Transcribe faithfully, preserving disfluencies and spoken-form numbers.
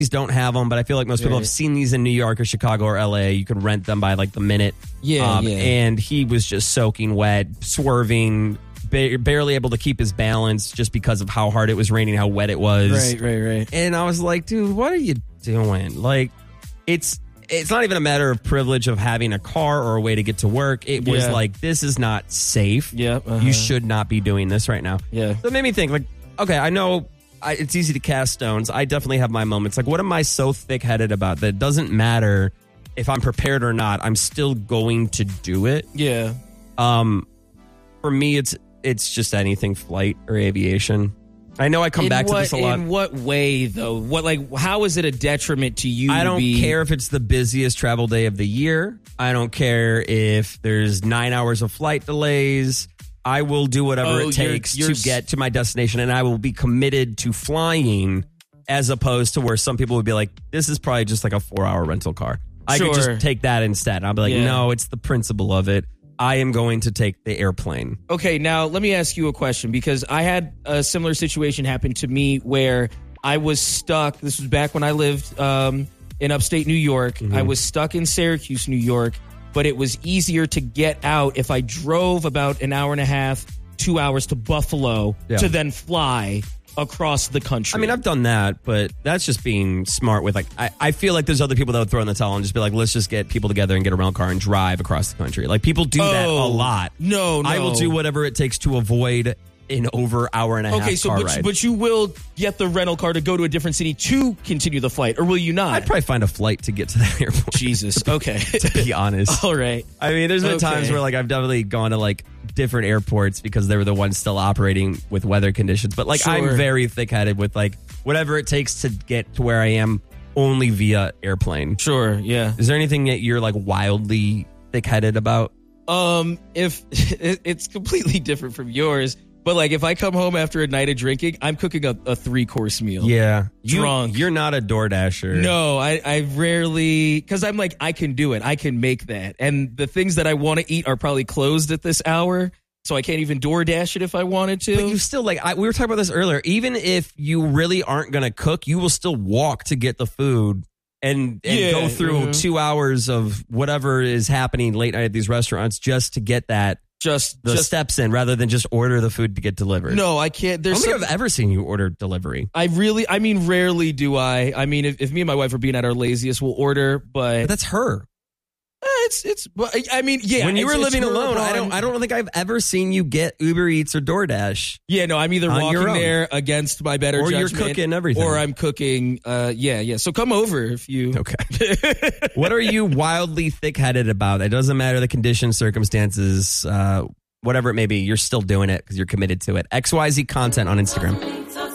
don't have them, but I feel like most people Right. have seen these in New York or Chicago or L A. You can rent them by like the minute. Yeah, um, yeah. And he was just soaking wet, swerving, ba- barely able to keep his balance just because of how hard it was raining, how wet it was. Right, right, right. And I was like, dude, what are you doing? Like, it's it's not even a matter of privilege of having a car or a way to get to work. It was Yeah. like, this is not safe. Yep, uh-huh. You should not be doing this right now. Yeah. So it made me think, like, okay, I know I, it's easy to cast stones. I definitely have my moments. Like, what am I so thick-headed about that it doesn't matter if I'm prepared or not? I'm still going to do it. Yeah. Um, for me, it's it's just anything flight or aviation. I know I come in back what, to this a lot. In what way, though? What like? How is it a detriment to you? I to don't be, care if it's the busiest travel day of the year. I don't care if there's nine hours of flight delays. I will do whatever Oh, it you're- takes you're to get to my destination, and I will be committed to flying, as opposed to where some people would be like, this is probably just like a four-hour rental car. I could Sure. just take that instead. And I'll be like, Yeah. no, it's the principle of it. I am going to take the airplane. Okay, now let me ask you a question, because I had a similar situation happen to me where I was stuck. This was back when I lived um, in upstate New York. Mm-hmm. I was stuck in Syracuse, New York, but it was easier to get out if I drove about an hour and a half, two hours to Buffalo Yeah. to then fly across the country. I mean, I've done that, but that's just being smart with like, I, I feel like there's other people that would throw in the towel and just be like, let's just get people together and get a rental car and drive across the country. Like, people do that a Oh, lot. No, no. I will do whatever it takes to avoid an over hour and a half Okay, so car but, ride. but you will get the rental car to go to a different city to continue the flight, or will you not? I'd probably find a flight to get to that airport. Jesus. Okay. To be honest. All right. I mean, there's been Okay. times where like I've definitely gone to like different airports because they were the ones still operating with weather conditions. But like, Sure. I'm very thick-headed with like whatever it takes to get to where I am only via airplane. Sure. Yeah. Is there anything that you're like wildly thick-headed about? Um, if it, it's completely different from yours, but like if I come home after a night of drinking, I'm cooking a, a three course meal. Yeah. You, Drunk. You're not a DoorDasher. No, I, I rarely, because I'm like, I can do it. I can make that. And the things that I want to eat are probably closed at this hour. So I can't even DoorDash it if I wanted to. But you still like, I, we were talking about this earlier. Even if you really aren't going to cook, you will still walk to get the food and, and Yeah, go through mhm. two hours of whatever is happening late night at these restaurants just to get that just, the just steps in rather than just order the food to get delivered. no, I can't. I There's don't think some, I've ever seen you order delivery. I really, I mean, rarely do I. I mean, if, if me and my wife are being at our laziest, we'll order, but But that's her. eh, it's, it's, but I- I mean, yeah. when you it's- were it's living her alone, I on- don't I don't think I've ever seen you get Uber Eats or DoorDash. Yeah, no, I'm either On your walking own. there against my better Or you're judgment, cooking everything. or I'm cooking. Uh, yeah, yeah. So come over if you. Okay. What are you wildly thick-headed about? It doesn't matter the conditions, circumstances, uh, whatever it may be. You're still doing it because you're committed to it. X Y Z content on Instagram.